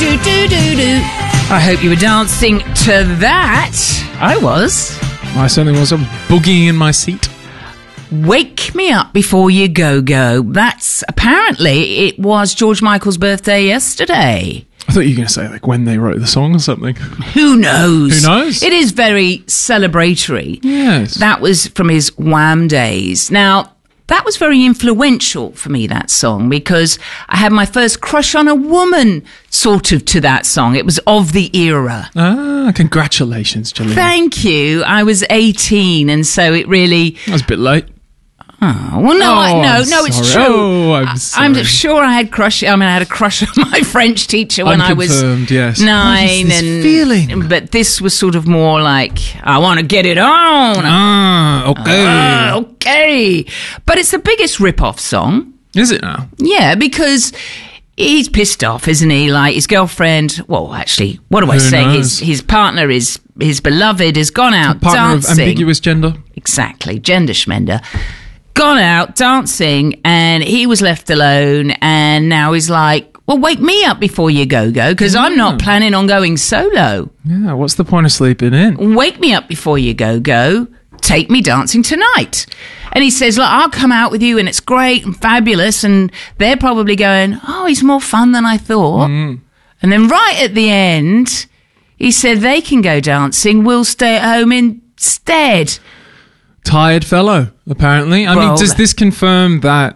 I hope you were dancing to that. I was. I certainly was. I'm boogieing in my seat. Wake Me Up Before You Go Go. That's apparently it was George Michael's birthday yesterday. I thought you were going to say like when they wrote the song or something. Who knows? Who knows? It is very celebratory. Yes. That was from his Wham days. Now, that was very influential for me, that song, because I had my first crush on a woman sort of to that song. It was of the era. Ah, congratulations, Gillian. Thank you. I was 18, and so it really... That was a bit late. Oh, well, no, it's true. Oh, I'm sorry. I'm sure I had I had a crush on my French teacher when I was yes. 9. What is this feeling? But this was sort of more like, I want to get it on. Okay. But it's the biggest rip-off song. Is it now? Yeah, because he's pissed off, isn't he? Like, his girlfriend, well, actually, what do I say? knows? His partner, his beloved, has gone out Partner dancing. of ambiguous gender. Exactly, gender schmender. Gone out dancing, and he was left alone, and now he's like, well, wake me up before you go, because I'm not planning on going solo. Yeah, what's the point of sleeping in? Wake me up before you go, take me dancing tonight. And he says, look, I'll come out with you, and it's great and fabulous, and they're probably going, oh, he's more fun than I thought. And then right at the end, he said they can go dancing, we'll stay at home instead. Tired fellow, apparently. I mean, does this confirm that,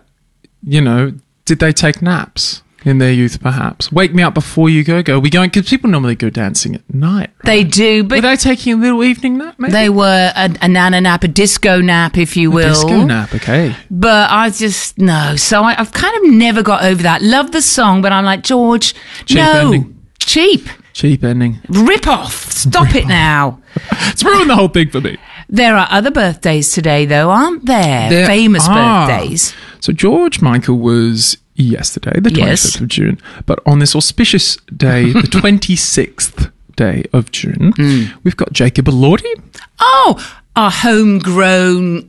did they take naps in their youth, perhaps? Wake me up before you go. We going, because people normally go dancing at night. Right? They do, but... Were they taking a little evening nap, maybe? They were a nana nap, a disco nap, if you will. A disco nap, okay. But I just, no. So I've kind of never got over that. Love the song, but I'm like, George, Cheap ending. Cheap ending. Rip off. Stop it now. It's ruined the whole thing for me. There are other birthdays today, though, aren't there? Famous birthdays. So George Michael was yesterday, the 26th of June. But on this auspicious day, the 26th day of June, we've got Jacob Elordi. Oh, our homegrown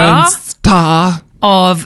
star of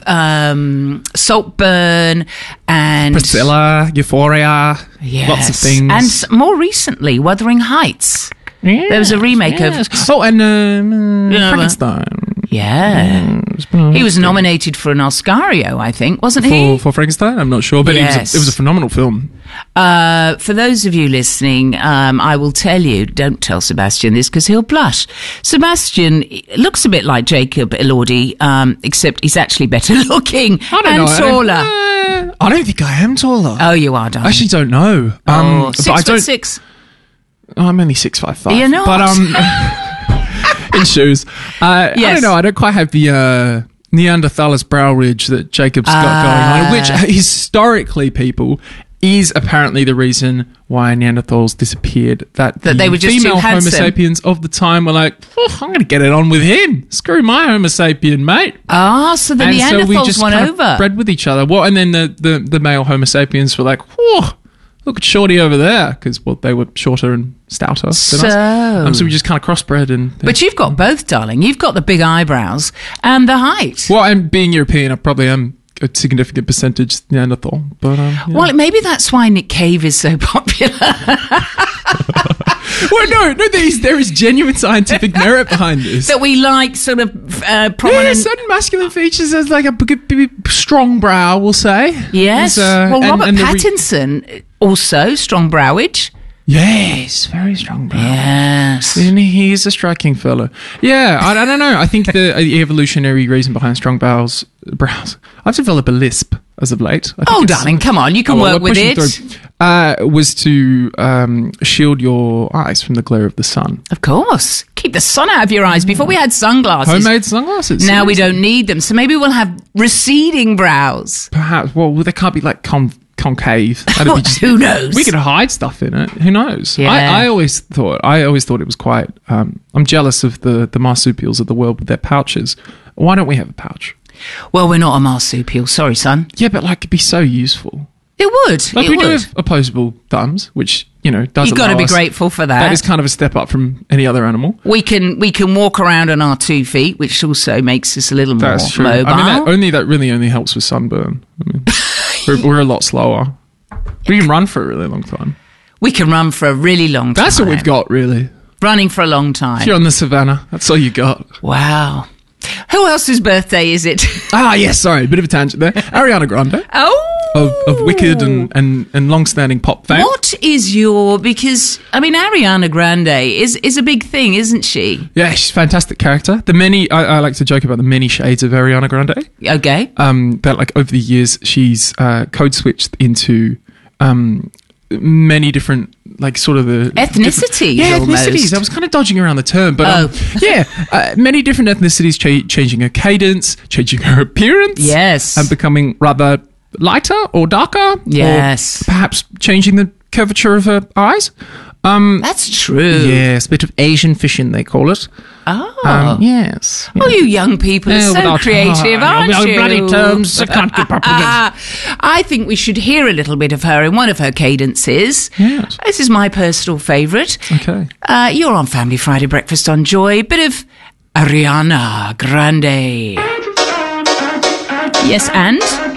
Saltburn and... Priscilla, Euphoria, lots of things. And more recently, Wuthering Heights. Yeah, there was a remake of... Oh, and Frankenstein. Yeah. He was nominated for an Oscario, I think, wasn't he? For Frankenstein? I'm not sure, but it was a phenomenal film. For those of you listening, I will tell you, don't tell Sebastian this because he'll blush. Sebastian looks a bit like Jacob Elordi, except he's actually better looking and taller. I don't think I am taller. Oh, you are, darling. I actually don't know. 6'6". Oh, I'm only 6'5". You're not. But in shoes. I don't know. I don't quite have the Neanderthalis brow ridge that Jacob's got going on, which historically, people, is apparently the reason why Neanderthals disappeared. That they were just female too Homo handsome. sapiens of the time were like, I'm going to get it on with him. Screw my Homo sapien, mate. So the Neanderthals so we just won kind over. of bred with each other. Well, and then the male Homo sapiens were like, whoa. Look at Shorty over there, because they were shorter and stouter than us. So we just kind of crossbred. But you've got both, darling. You've got the big eyebrows and the height. Well, and being European, I probably am a significant percentage Neanderthal. But well, maybe that's why Nick Cave is so popular. Well, no, there is genuine scientific merit behind this. That we like sort of prominent... Yeah, certain masculine features as like a strong brow, we'll say. Yes. Robert Pattinson, also strong browage. Yes, very strong brow. Yes. And he's a striking fellow. Yeah, I don't know. I think the evolutionary reason behind strong brows... I've developed a lisp as of late. Darling, come on. You can work with it. Was to shield your eyes from the glare of the sun. Of course. Keep the sun out of your eyes. Before we had sunglasses. Homemade sunglasses. Now we don't need them. So maybe we'll have receding brows. Perhaps. Well, they can't be like concave. That'd be just, who knows? We could hide stuff in it. Who knows? Yeah. I always thought it was quite... I'm jealous of the marsupials of the world with their pouches. Why don't we have a pouch? Well, we're not a marsupial. Sorry, son. Yeah, but it'd be so useful. It would. Like we do have opposable thumbs, which, does You've got to be grateful for that. That is kind of a step up from any other animal. We can walk around on our 2 feet, which also makes us a little more mobile. I mean, that really only helps with sunburn. I mean, we're a lot slower. We can run for a really long time. We can run for a really long time. That's what we've got, really. Running for a long time. If you're on the savannah, that's all you got. Wow. Who else's birthday is it? Yes, sorry, a bit of a tangent there. Ariana Grande. Of Wicked and long-standing pop fame. What is because, Ariana Grande is a big thing, isn't she? Yeah, she's a fantastic character. I like to joke about the many shades of Ariana Grande. Okay. That, like, over the years, she's code-switched into many different, like, sort of the... Ethnicities, almost. Ethnicities. I was kind of dodging around the term, but many different ethnicities, changing her cadence, changing her appearance. Yes. And becoming rather lighter or darker. Yes. Or perhaps changing the curvature of her eyes. That's true. Yes, a bit of Asian fishing, they call it. Oh. Yes. Oh, you young people are so creative, aren't you? Bloody terms, I can't keep up with it. I think we should hear a little bit of her in one of her cadences. Yes. This is my personal favourite. Okay. You're on Family Friday Breakfast on Joy. Bit of Ariana Grande. Yes, and?